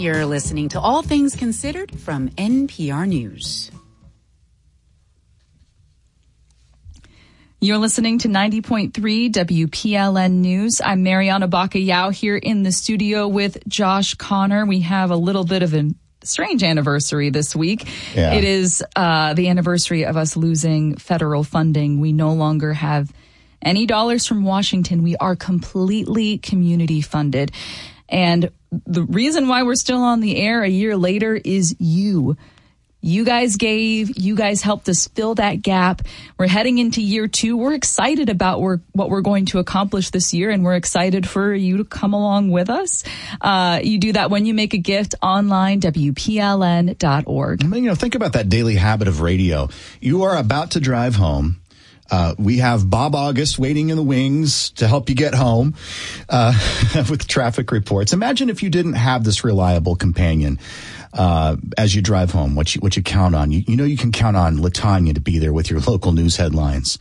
You're listening to All Things Considered from NPR News. You're listening to 90.3 WPLN News. I'm Mariana Bacayao here in the studio with Josh Connor. We have a little bit of a strange anniversary this week. Yeah. It is the anniversary of us losing federal funding. We no longer have any dollars from Washington. We are completely community funded. And the reason why we're still on the air a year later is you. You guys helped us fill that gap. We're heading into year 2. We're excited about what we're going to accomplish this year, and we're excited for you to come along with us. You do that when you make a gift online, WPLN.org. Think about that daily habit of radio. You are about to drive home. We have Bob August waiting in the wings to help you get home with traffic reports. Imagine if you didn't have this reliable companion as you drive home, what you count on. You know you can count on LaTanya to be there with your local news headlines.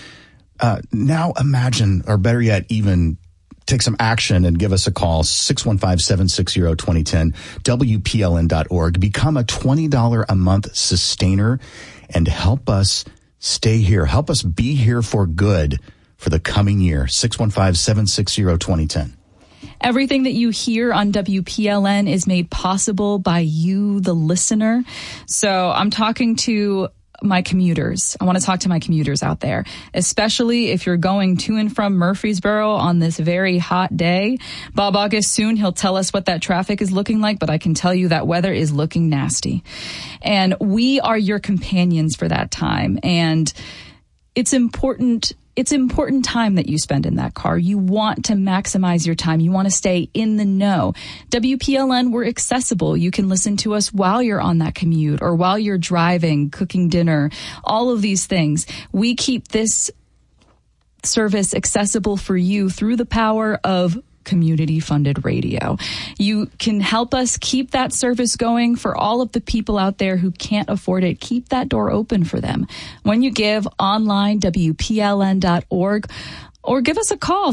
Now imagine, or better yet, even take some action and give us a call, 615-760-2010, WPLN.org. Become a $20 a month sustainer and help us stay here. Help us be here for good for the coming year. 615-760-2010. Everything that you hear on WPLN is made possible by you, the listener. So I'm talking to my commuters. I want to talk to my commuters out there, especially if you're going to and from Murfreesboro on this very hot day. Bob August soon, he'll tell us what that traffic is looking like, but I can tell you that weather is looking nasty. And we are your companions for that time. And it's important time that you spend in that car. You want to maximize your time. You want to stay in the know. WPLN, we're accessible. You can listen to us while you're on that commute or while you're driving, cooking dinner, all of these things. We keep this service accessible for you through the power of community-funded radio. You can help us keep that service going for all of the people out there who can't afford it. Keep that door open for them. When you give online, WPLN.org, or give us a call,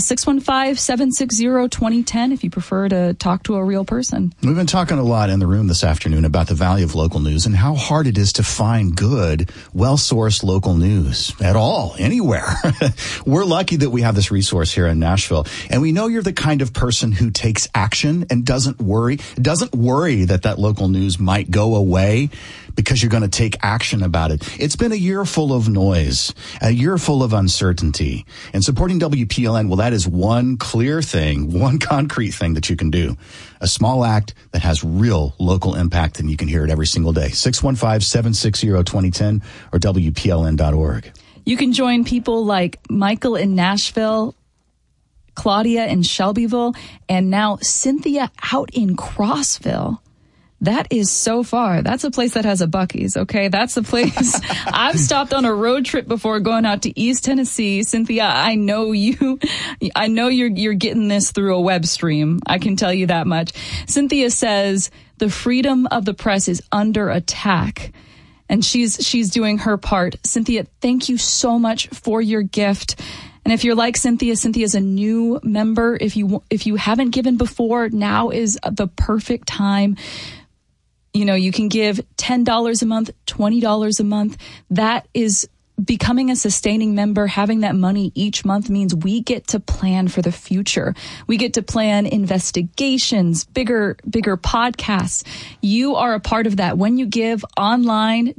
615-760-2010, if you prefer to talk to a real person. We've been talking a lot in the room this afternoon about the value of local news and how hard it is to find good, well-sourced local news at all, anywhere. We're lucky that we have this resource here in Nashville. And we know you're the kind of person who takes action and doesn't worry that local news might go away because you're going to take action about it. It's been a year full of noise, a year full of uncertainty. And supporting WPLN, well, that is one clear thing, one concrete thing that you can do. A small act that has real local impact, and you can hear it every single day. 615-760-2010 or WPLN.org. You can join people like Michael in Nashville, Claudia in Shelbyville, and now Cynthia out in Crossville. That is so far. That's a place that has a Buc-ee's, okay? That's the place. I've stopped on a road trip before going out to East Tennessee. Cynthia, I know you're getting this through a web stream. I can tell you that much. Cynthia says the freedom of the press is under attack, and she's doing her part. Cynthia, thank you so much for your gift. And if you're like Cynthia's a new member. If you haven't given before, now is the perfect time. You know, you can give $10 a month, $20 a month. That is becoming a sustaining member. Having that money each month means we get to plan for the future. We get to plan investigations, bigger podcasts. You are a part of that when you give online,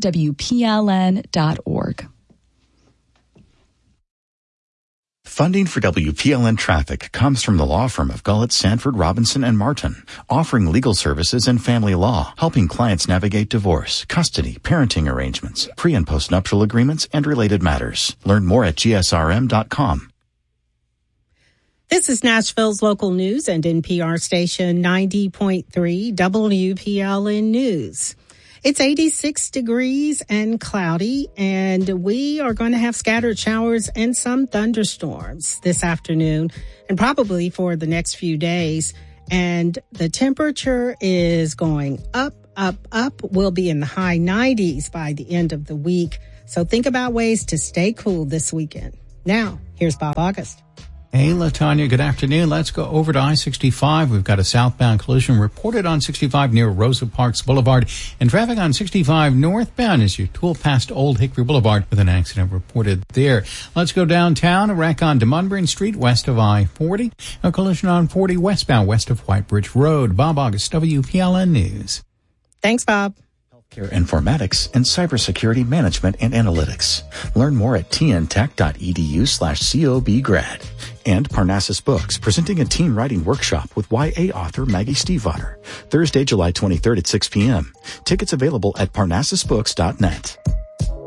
WPLN.org. Funding for WPLN Traffic comes from the law firm of Gullett, Sanford, Robinson, and Martin, offering legal services and family law, helping clients navigate divorce, custody, parenting arrangements, pre- and post-nuptial agreements, and related matters. Learn more at gsrm.com. This is Nashville's local news and NPR station 90.3 WPLN News. It's 86 degrees and cloudy, and we are going to have scattered showers and some thunderstorms this afternoon and probably for the next few days. And the temperature is going up. We'll be in the high 90s by the end of the week. So think about ways to stay cool this weekend. Now, here's Bob August. Hey, LaTanya, good afternoon. Let's go over to I-65. We've got a southbound collision reported on 65 near Rosa Parks Boulevard, and traffic on 65 northbound as you tool past Old Hickory Boulevard with an accident reported there. Let's go downtown. A wreck on DeMunburn Street west of I-40. A collision on 40 westbound west of White Bridge Road. Bob August, WPLN News. Thanks, Bob. Healthcare informatics and cybersecurity management and analytics. Learn more at tntech.edu/cobgrad. And Parnassus Books, presenting a teen writing workshop with YA author Maggie Stiefvater. Thursday, July 23rd at 6 p.m. Tickets available at parnassusbooks.net.